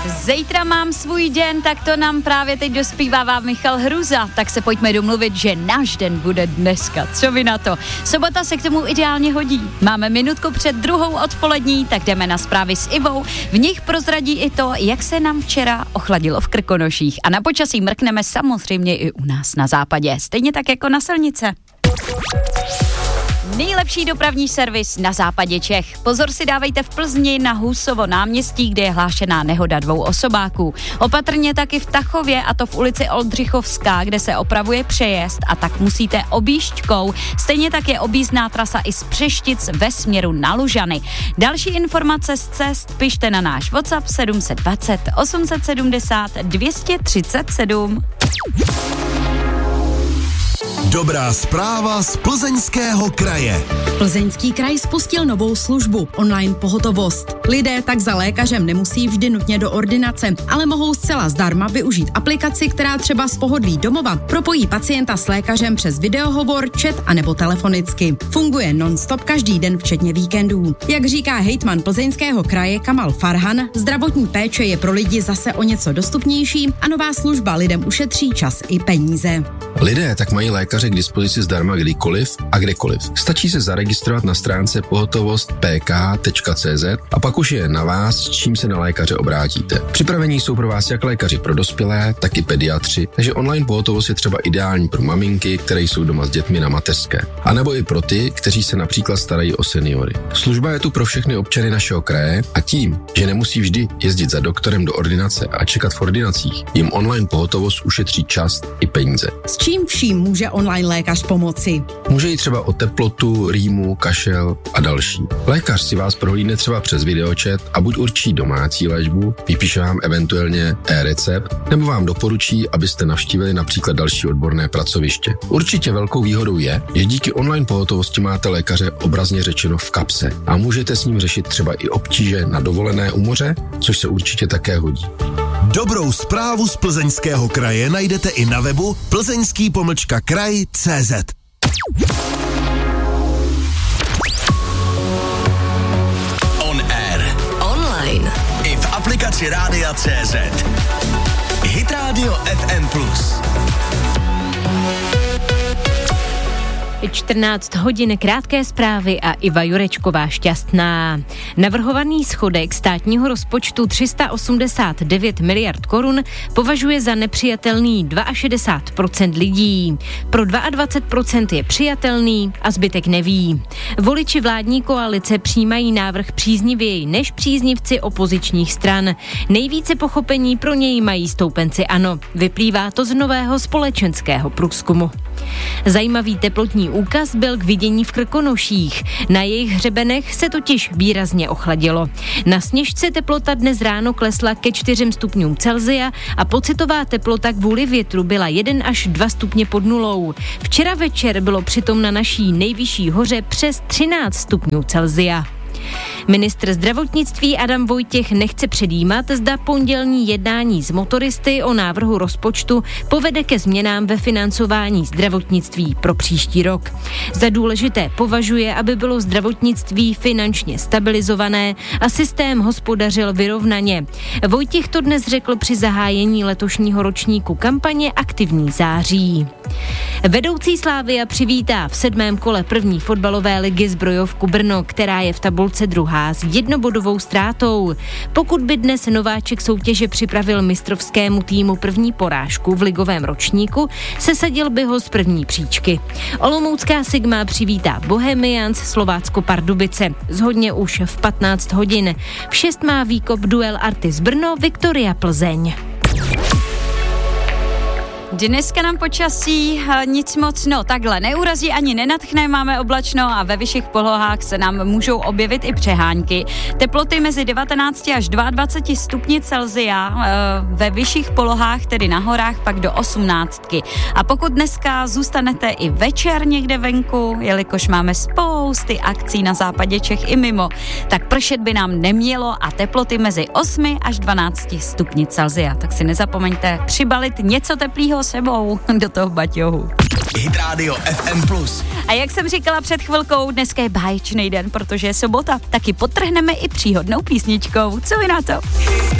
Zítra mám svůj den, tak to nám právě teď dospívává Michal Hruza. Tak se pojďme domluvit, že náš den bude dneska. Co vy na to? Sobota se k tomu ideálně hodí. Máme minutku před 2:00 odpolední, tak jdeme na zprávy s Ivou. V nich prozradí i to, jak se nám včera ochladilo v Krkonoších. A na počasí mrkneme samozřejmě i u nás na západě. Stejně tak jako na silnice. Nejlepší dopravní servis na západě Čech. Pozor si dávejte v Plzni na Husovo náměstí, kde je hlášená nehoda 2 osobáků. Opatrně taky v Tachově, a to v ulici Oldřichovská, kde se opravuje přejezd, a tak musíte objížďkou. Stejně tak je objízdná trasa i z Přeštic ve směru na Lužany. Další informace z cest pište na náš WhatsApp 720 870 237. Dobrá zpráva z Plzeňského kraje. Plzeňský kraj spustil novou službu online pohotovost. Lidé tak za lékařem nemusí vždy nutně do ordinace, ale mohou zcela zdarma využít aplikaci, která třeba z pohodlí domova propojí pacienta s lékařem přes videohovor, chat a nebo telefonicky. Funguje non-stop každý den včetně víkendů. Jak říká hejtman Plzeňského kraje Kamal Farhan, zdravotní péče je pro lidi zase o něco dostupnější a nová služba lidem ušetří čas i peníze. Lidé tak mají lékaře k dispozici zdarma kdykoliv a kdekoliv. Stačí se zaregistrovat na stránce pohotovost.pk.cz a pak už je na vás, s čím se na lékaře obrátíte. Připravení jsou pro vás jak lékaři pro dospělé, tak i pediatři, takže online pohotovost je třeba ideální pro maminky, které jsou doma s dětmi na mateřské. A nebo i pro ty, kteří se například starají o seniory. Služba je tu pro všechny občany našeho kraje a tím, že nemusí vždy jezdit za doktorem do ordinace a čekat v ordinacích, jim online pohotovost ušetří čas i peníze. S čím vším může online lékař pomoci? Může jít třeba o teplotu, rýmu, kašel a další. Lékař si vás prohlídne třeba přes videočet a buď určí domácí léčbu, vypíše vám eventuálně e-recept, nebo vám doporučí, abyste navštívili například další odborné pracoviště. Určitě velkou výhodou je, že díky online pohotovosti máte lékaře obrazně řečeno v kapse a můžete s ním řešit třeba i obtíže na dovolené u moře, což se určitě také hodí. Dobrou zprávu z Plzeňského kraje najdete i na webu plzeňský-kraj.cz. On air. Online. I v aplikaci Rádia CZ. Hit Radio FM+. 14 hodin, krátké zprávy a Iva Jurečková šťastná. Navrhovaný schodek státního rozpočtu 389 miliard korun považuje za nepřijatelný 62% lidí. Pro 22% je přijatelný a zbytek neví. Voliči vládní koalice přijímají návrh příznivěji než příznivci opozičních stran. Nejvíce pochopení pro něj mají stoupenci ANO. Vyplývá to z nového společenského průzkumu. Zajímavý teplotní úkaz byl k vidění v Krkonoších. Na jejich hřebenech se totiž výrazně ochladilo. Na Sněžce teplota dnes ráno klesla ke 4 stupňům Celsia a pocitová teplota kvůli větru byla 1 až 2 stupně pod nulou. Včera večer bylo přitom na naší nejvyšší hoře přes 13 stupňů Celsia. Ministr zdravotnictví Adam Vojtěch nechce předjímat, zda pondělní jednání s motoristy o návrhu rozpočtu povede ke změnám ve financování zdravotnictví pro příští rok. Za důležité považuje, aby bylo zdravotnictví finančně stabilizované a systém hospodařil vyrovnaně. Vojtěch to dnes řekl při zahájení letošního ročníku kampaně Aktivní září. Vedoucí Slavia přivítá v 7. kole první fotbalové ligy Zbrojovku Brno, která je v tabulce druhá s 1bodovou ztrátou. Pokud by dnes nováček soutěže připravil mistrovskému týmu první porážku v ligovém ročníku, sesadil by ho z první příčky. Olomoucká Sigma přivítá Bohemians Slovácko Pardubice. Zhodně už v 15 hodin. V 6 má výkop duel Artis Brno Viktoria Plzeň. Dneska nám počasí nic moc, takhle neurazí ani nenadchne, máme oblačno a ve vyšších polohách se nám můžou objevit i přehánky. Teploty mezi 19 až 22 stupni Celsia, ve vyšších polohách, tedy na horách, pak do 18. A pokud dneska zůstanete i večer někde venku, jelikož máme spousty akcí na západě Čech i mimo, tak pršet by nám nemělo a teploty mezi 8 až 12 stupni Celsia. Tak si nezapomeňte přibalit něco teplýho sebou do toho baťohu. Hit Radio FM+. A jak jsem říkala před chvilkou, dneska je báječný den, protože je sobota, taky podtrhneme i příhodnou písničkou. Co vy na to?